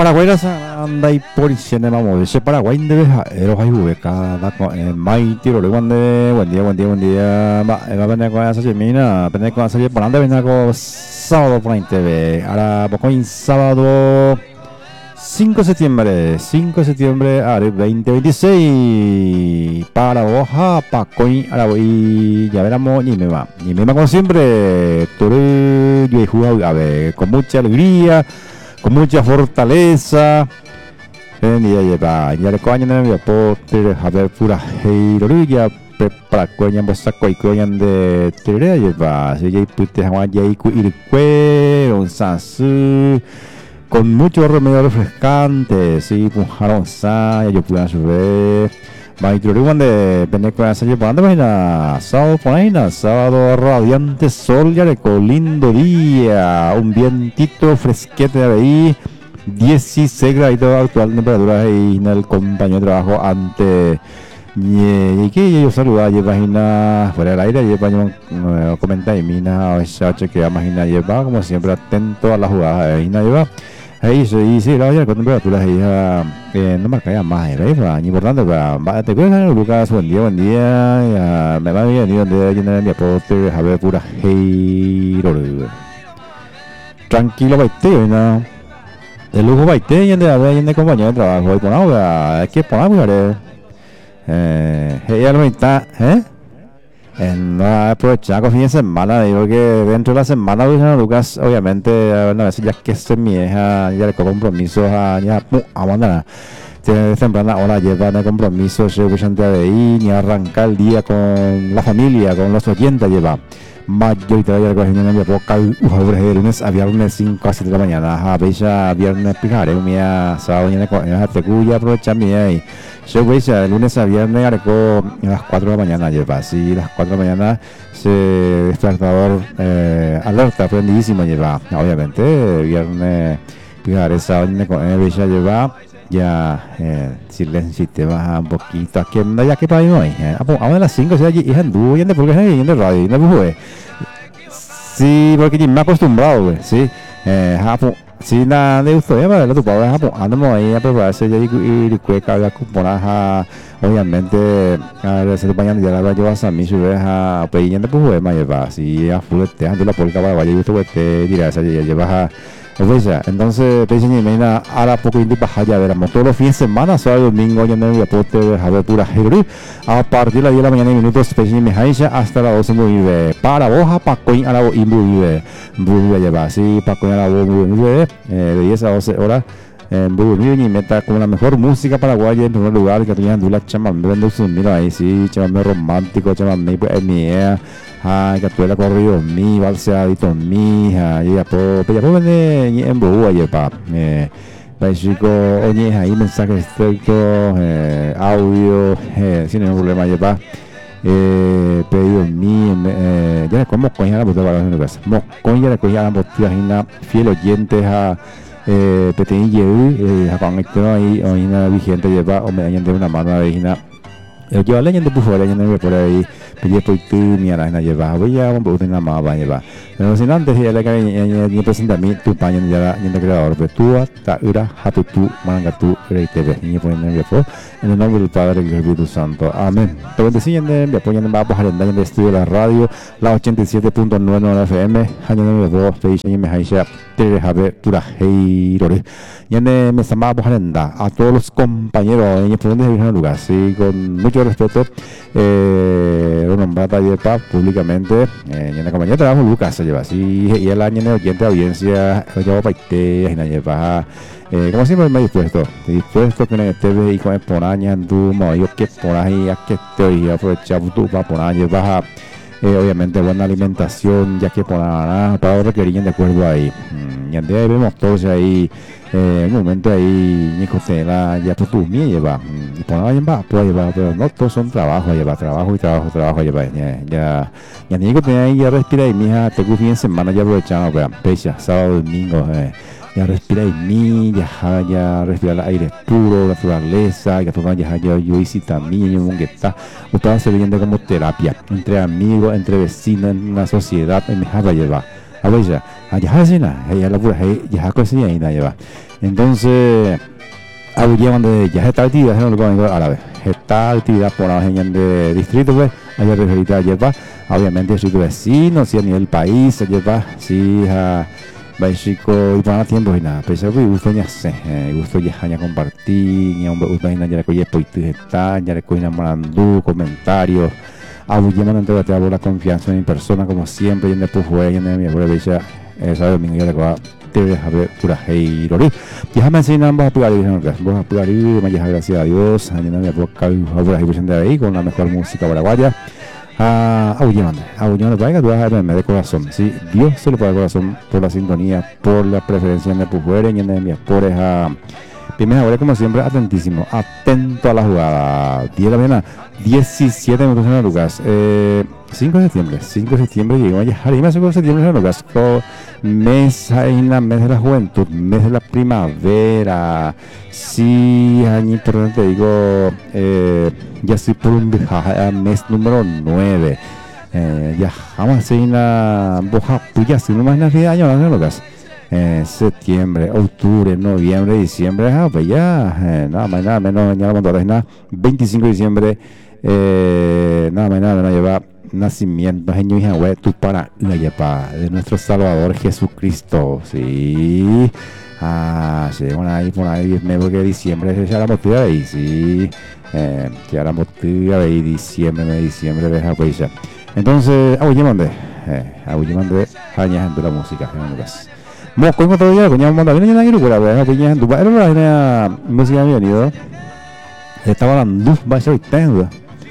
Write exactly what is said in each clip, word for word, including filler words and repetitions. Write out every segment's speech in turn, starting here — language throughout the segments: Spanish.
Paraguay rasa anda y por higiene vamos de ese Paraguay debe ero hay ubeca da con mai tiro le guande buen día buen día buen día va va venir con esa semana venir con esa semana por anda venir con sábado por T V ahora poco en sábado cinco de septiembre cinco de septiembre a veinte veintiséis para hoja pa coin ahora voy ya veremos ni me va ni me va como siempre todo yo he jugado a ver con mucha alegría con mucha fortaleza. En día lleva ya le coñan de mi apote a ver pura heiroría para coñan bosa coi coñan de tere lleva si ya pute hawan ya iku irque un sansu con mucho remedio refrescante sí pujaron sa ya yo puedan subir Maitruruan de Peneco Salle Panda Vaina, sábado Paina, sábado radiante sol, ya reco, lindo día, un vientito fresquete de ahí, dieciséis grados actual temperatura ahí en el compañero de trabajo ante y que yo saluda y imagina fuera del aire y para comentar y mina o esa que imagina lleva como siempre atento a la jugada y nada lleva. Ahí sí, sí, la verdad con temperaturas ahí eh, no marca ya más, ¿eh? Es importante para te cuidas, Lucas, buen día, buen día, me va bien, y donde yo no me aporte, a ver, pura heiro. Tranquilo, baite, ¿no? El lujo baite, y ande a ver, y ande compañero de trabajo, y por ahora, es que por ahora, eh, ella no está, ¿eh? En aprovechar con fin de semana, digo que dentro de la semana Lucas, obviamente, a veces ya que se mi hija ya le compromisos a ya a mandar de temprana hora lleva de compromisos se buscan de ahí ni arrancar el día con la familia, con los oyentes lleva mayoritaria de coger en mi época de lunes a viernes cinco a siete de la mañana a veces viernes pijaré un día sábado y en te cuya aprovechar mi ahí yo veis de lunes a viernes arco a las cuatro de la mañana lleva así las cuatro de la mañana se despertador eh, alerta prendidísima lleva obviamente viernes pijaré sábado y veis lleva ya eh, silencio te baja un poquito aquí no ya que para hoy eh. a las cinco se allí y anduvo yendo porque hay en radio no pues sí porque ni me he acostumbrado sí eh japo sí nada de usted para lo tu padre japo andamos ahí a prepararse ya y y cueca la cupona obviamente a ver se mañana ya la llevas a mí sube a pedir pues más lleva así a full te ando la polca para vaya yo te dirá esa ya llevas entonces te dicen imagina ahora poco y baja ya veremos todos los fines de semana sábado domingo ya no voy a poder a ver pura heroí a partir de las diez de la mañana y minutos especial me a las doce vive para boja para coin a la voz vive vive lleva así para coin a la voz vive de diez a doce horas en Buru y meta con la mejor música paraguaya en primer lugar que tenían dula chamamé vendo su mira ahí sí chamamé romántico chamamé pues mi ah que tú la corrido mi balseadito mi ah ya po ya po vende en Buru ayer pa eh chico oye ahí mensajes texto eh audio eh sin ningún problema ayer pa eh pedido mi eh ya como coña la botella para la casa mo coña la coña la botella fiel oyentes a eh peteñi eh con esto ahí hoy una vigente lleva o me dañan de una mano ahí el que vale yendo por fuera yendo por ahí pedí por tu mi ara na lleva voy a un poco en la mapa lleva pero si antes ya le cae ni presenta mi tu paño ya yendo creador pero tú hasta ura happy tu manga tu reitebe ni ponen en el en el nombre del Padre y del Espíritu Santo amén te bendición de me apoyan en vamos a andar en el estudio de la radio la ochenta y siete punto nueve F M año de voz face y me haisha te habe pura heirore y en me estamos a todos los compañeros en el lugar sí con mucho respeto eh lo nombrata yepa públicamente eh en la compañía de trabajo Lucas se lleva así y el año de oyente audiencia yo paite en la lleva eh como siempre me dispuesto dispuesto con el T V y con exponaña tu yo que por ahí a que estoy aprovechar tu para poner lleva eh, obviamente buena alimentación ya que por nada para requerir de acuerdo ahí mm, y antes vemos todos ahí eh, en un momento ahí Nico Tela ya por tu mía lleva y por nada lleva puede llevar pero no todos son trabajo lleva trabajo y trabajo trabajo lleva ya ya ya Nico Tela ahí ya respira y mija te gusta bien semana ya aprovechamos pero pecha sábado domingo eh, ya respira y mí ya ya respira el aire puro la naturaleza ya toma ya ya yo hice también un que está estaba sirviendo como terapia entre amigos entre vecinos en una sociedad en mi lleva a ver ya, ya es nada, ya la pura, ya cocina y nada lleva. Entonces, a ver donde ya está actividad, no lo pongo a la vez, está actividad por la gente de distrito, pues, allá referida lleva, obviamente distrito vecino, si a nivel país, lleva, si a México y para tiempo y nada, pero que gusto ya sé, gusto ya hanya compartir, ya un gusto ya ya recoger poitu está, ya recoger mandando comentarios, abullemos entre la tela la confianza en mi persona como siempre, y en después fue y en mi abuela dice, esa domingo ya le va te deja ver pura hey lori, ya me enseñan vos a pegar y vos a pegar y me ya gracias a Dios, año me boca y ahora y de ahí con la mejor música paraguaya. Ah, abullando, abullando, para que tú vas a verme de corazón, ¿sí? Dios se lo paga de corazón por la sintonía, por la preferencia de Pujuere y de mi por esa. Primera hora, como siempre, atentísimo, atento a la jugada. diez de la mañana, diecisiete minutos en Lucas. Eh, cinco de septiembre, cinco de septiembre, llegamos a Jarima, cinco de septiembre en Lucas. Mes en la mes de la juventud, mes de la primavera. Sí, año importante, digo, eh, ya estoy por un mes número nueve. Eh, ya vamos a hacer una boja, pues ya estoy nomás en la fin de año, ¿no, Lucas? Eh, septiembre, octubre, noviembre, diciembre, ah, pues ya, eh, nada más, nada menos, ya la nada, veinticinco de diciembre, eh, nada más, nada menos, lleva nacimiento, año y hija, tú para la lleva de nuestro Salvador Jesucristo, sí, ah, sí, por ahí, por ahí, me voy que diciembre, se la motiva de ahí, sí, eh, ya la motiva de ahí, diciembre, de diciembre, deja pues ya. Entonces, abulle mande, eh, abulle mande, añas en la música, en Lucas. Mosco en otro día, coña manda bien en la guirugura, ¿verdad? Peña en tu padre, ¿verdad? Era música bienvenido. Estaba hablando, va a ser tengo.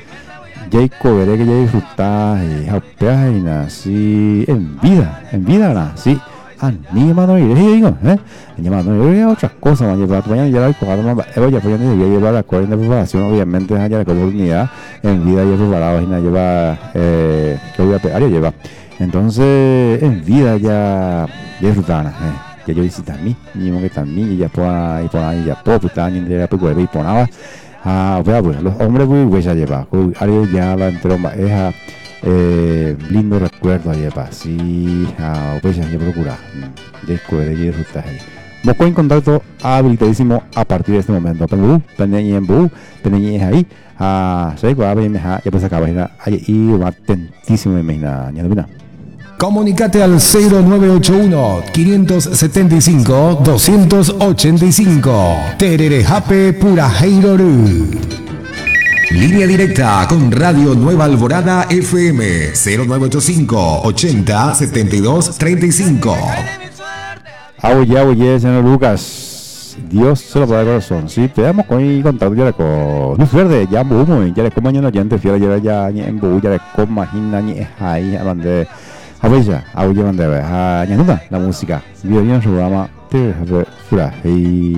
Jacob, veré que ya disfrutar y aupeas y así en vida, en vida, ¿verdad? Sí. Ah, ni mano y le digo, ¿eh? Llamando y otras cosas, van a llevar mañana ya la coja, no voy a poner y llevar la cuarenta de preparación, obviamente, ya la oportunidad en vida ya preparado y nada lleva eh que voy a pegar y lleva. Entonces, en vida ya disfrutar, eh. Ya yo visité a mí, mismo que también, y ya por ahí, por ahí, ya por puta, ni de la película, y por nada. Ah, pues, los hombres, pues, ya lleva, alguien ya la entromba, es eh, lindo recuerdo, lleva, sí, ah, pues, ya procura, después de disfrutar ahí. Busco en contacto habilitadísimo a partir de este momento. Pero, pendiente en Bu, pendiente ahí, ah, se va a ver, ya pues acaba, ahí, y atentísimo, me imagina, ya no. Comunicate al cero nueve ocho uno, cinco siete cinco, dos ocho cinco. Tererejape Puraheirorú. Línea directa con Radio Nueva Alborada F M cero nueve ocho cinco, ochenta, setenta y dos, treinta y cinco. Oye, oye, señor Lucas. Dios se lo puede de corazón. Sí, te damos con contacto ya con Luz Verde, ya humo, ya le como mañana ya te fiera ya ya en Bu, ya le como imagina ni ahí a donde a ver ya, a oye donde a ñanuda la música. Video en su programa te fura y